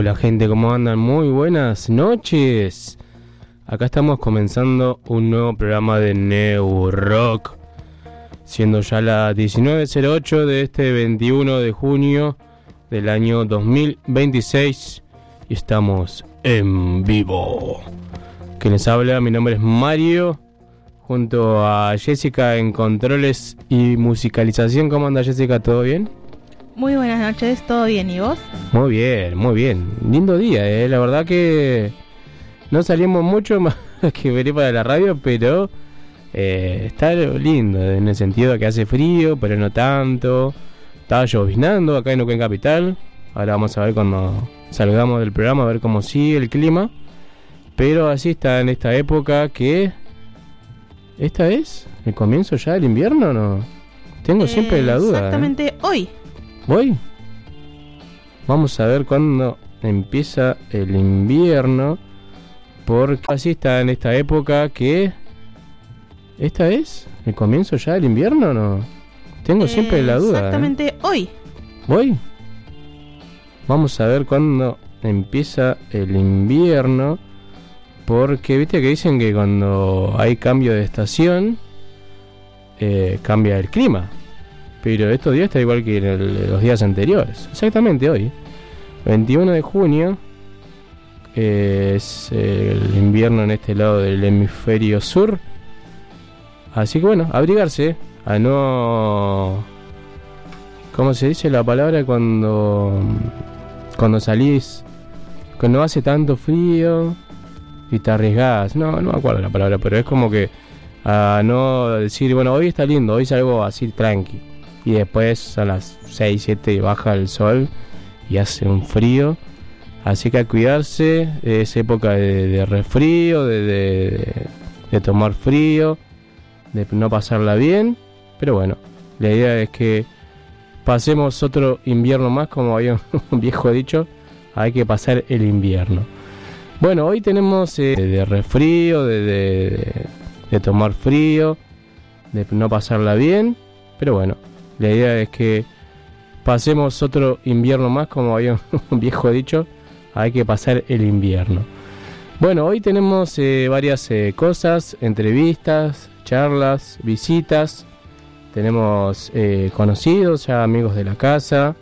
Hola gente, ¿cómo andan? Muy buenas noches. Acá estamos comenzando un nuevo programa de New Rock, siendo ya las 19:08 de este 21 de junio del año 2026 y estamos en vivo. Quien les habla, mi nombre es Mario, junto a Jessica en controles y musicalización. ¿Cómo anda Jessica? ¿Todo bien? Muy buenas noches, ¿todo bien? ¿Y vos? Muy bien, muy bien. Lindo día, la verdad que no salimos mucho más que venir para la radio, pero está lindo en el sentido de que hace frío, pero no tanto. Estaba lloviznando acá en Neuquén Capital. Ahora vamos a ver cuando salgamos del programa, a ver cómo sigue el clima. Pero así está en esta época que... ¿Esta es el comienzo ya del invierno o no? Tengo siempre la duda. Exactamente hoy. ¿Voy? Vamos a ver cuándo empieza el invierno, porque así está en esta época que... ¿Esta es el comienzo ya del invierno o no? Tengo siempre la duda. Exactamente hoy. ¿Voy? Vamos a ver cuándo empieza el invierno, porque viste que dicen que cuando hay cambio de estación cambia el clima. Pero estos días está igual que en los días anteriores. Exactamente hoy, 21 de junio, es el invierno en este lado del hemisferio sur. Así que bueno, abrigarse, a no... ¿Cómo se dice la palabra cuando salís? Cuando hace tanto frío y te arriesgás. No me acuerdo la palabra, pero es como que a no decir, bueno, hoy está lindo, hoy salgo así tranqui. Y después a las 6, 7 baja el sol y hace un frío. Así que a cuidarse, es época de resfrío, de tomar frío, de no pasarla bien. Pero bueno, la idea es que pasemos otro invierno más, como había un viejo dicho, hay que pasar el invierno. Bueno, hoy tenemos de resfrío, de tomar frío, de no pasarla bien. Pero bueno, la idea es que pasemos otro invierno más, como había un viejo dicho, hay que pasar el invierno. Bueno, hoy tenemos varias cosas, entrevistas, charlas, visitas. Tenemos conocidos, ya amigos de la casa.